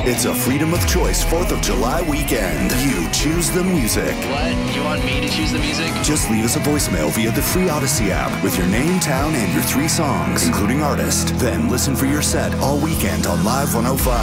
It's a freedom of choice 4th of July weekend. You choose the music. What? You want me to choose the music? Just leave us a voicemail via the free Odyssey app with your name, town, and your 3 songs, including artist. Then listen for your set all weekend on Live 105.